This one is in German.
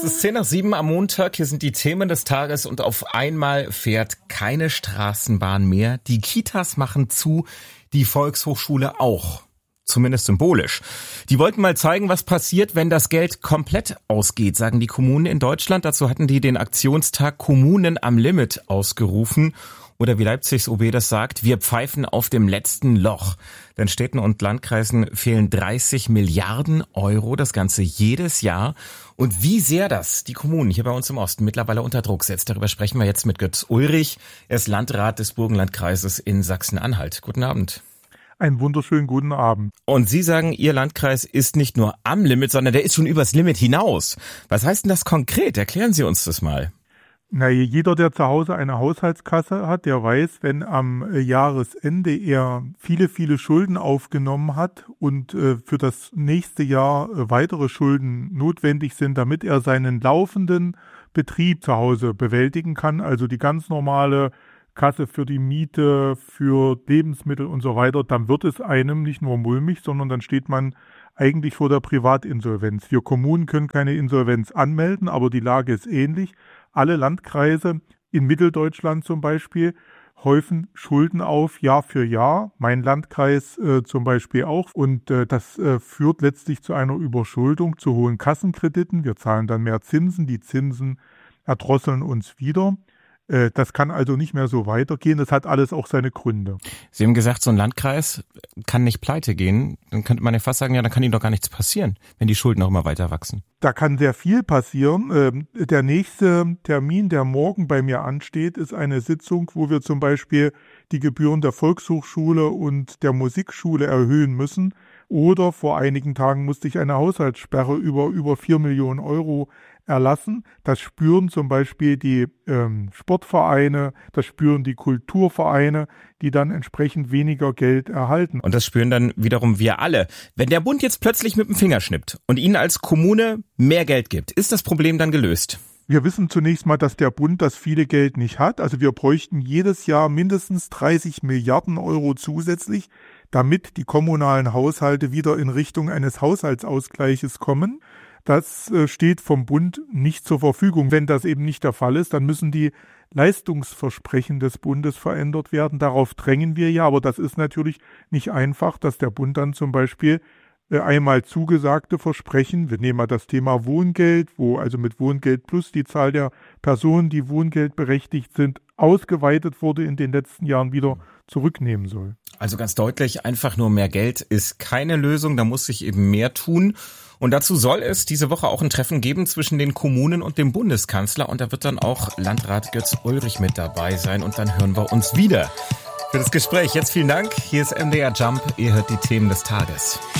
Es ist 6:10 am Montag, hier sind die Themen des Tages und auf einmal fährt keine Straßenbahn mehr. Die Kitas machen zu, die Volkshochschule auch. Zumindest symbolisch. Die wollten mal zeigen, was passiert, wenn das Geld komplett ausgeht, sagen die Kommunen in Deutschland. Dazu hatten die den Aktionstag Kommunen am Limit ausgerufen. Oder wie Leipzigs OB das sagt, wir pfeifen auf dem letzten Loch. Denn Städten und Landkreisen fehlen 30 Milliarden Euro, das Ganze jedes Jahr. Und wie sehr das die Kommunen hier bei uns im Osten mittlerweile unter Druck setzt, darüber sprechen wir jetzt mit Götz Ulrich. Er ist Landrat des Burgenlandkreises in Sachsen-Anhalt. Guten Abend. Einen wunderschönen guten Abend. Und Sie sagen, Ihr Landkreis ist nicht nur am Limit, sondern der ist schon übers Limit hinaus. Was heißt denn das konkret? Erklären Sie uns das mal. Na, jeder, der zu Hause eine Haushaltskasse hat, der weiß, wenn am Jahresende er viele Schulden aufgenommen hat und für das nächste Jahr weitere Schulden notwendig sind, damit er seinen laufenden Betrieb zu Hause bewältigen kann, also die ganz normale Kasse für die Miete, für Lebensmittel und so weiter, dann wird es einem nicht nur mulmig, sondern dann steht man eigentlich vor der Privatinsolvenz. Wir Kommunen können keine Insolvenz anmelden, aber die Lage ist ähnlich. Alle Landkreise in Mitteldeutschland zum Beispiel häufen Schulden auf, Jahr für Jahr. Mein Landkreis zum Beispiel auch. Und das führt letztlich zu einer Überschuldung, zu hohen Kassenkrediten. Wir zahlen dann mehr Zinsen. Die Zinsen erdrosseln uns wieder. Das kann also nicht mehr so weitergehen. Das hat alles auch seine Gründe. Sie haben gesagt, so ein Landkreis kann nicht pleite gehen. Dann könnte man ja fast sagen, ja, dann kann Ihnen doch gar nichts passieren, wenn die Schulden auch immer weiter wachsen. Da kann sehr viel passieren. Der nächste Termin, der morgen bei mir ansteht, ist eine Sitzung, wo wir zum Beispiel die Gebühren der Volkshochschule und der Musikschule erhöhen müssen. Oder vor einigen Tagen musste ich eine Haushaltssperre über 4 Millionen Euro erlassen. Das spüren zum Beispiel die Sportvereine, das spüren die Kulturvereine, die dann entsprechend weniger Geld erhalten. Und das spüren dann wiederum wir alle. Wenn der Bund jetzt plötzlich mit dem Finger schnippt und Ihnen als Kommune mehr Geld gibt, ist das Problem dann gelöst? Wir wissen zunächst mal, dass der Bund das viele Geld nicht hat. Also wir bräuchten jedes Jahr mindestens 30 Milliarden Euro zusätzlich, damit die kommunalen Haushalte wieder in Richtung eines Haushaltsausgleiches kommen. Das steht vom Bund nicht zur Verfügung. Wenn das eben nicht der Fall ist, dann müssen die Leistungsversprechen des Bundes verändert werden. Darauf drängen wir ja, aber das ist natürlich nicht einfach, dass der Bund dann zum Beispiel einmal zugesagte Versprechen, wir nehmen mal das Thema Wohngeld, wo also mit Wohngeld plus die Zahl der Personen, die wohngeldberechtigt sind, ausgeweitet wurde, in den letzten Jahren wieder zurücknehmen soll. Also ganz deutlich, einfach nur mehr Geld ist keine Lösung, da muss sich eben mehr tun. Und dazu soll es diese Woche auch ein Treffen geben zwischen den Kommunen und dem Bundeskanzler. Und da wird dann auch Landrat Götz Ulrich mit dabei sein. Und dann hören wir uns wieder für das Gespräch. Jetzt vielen Dank. Hier ist MDR Jump. Ihr hört die Themen des Tages.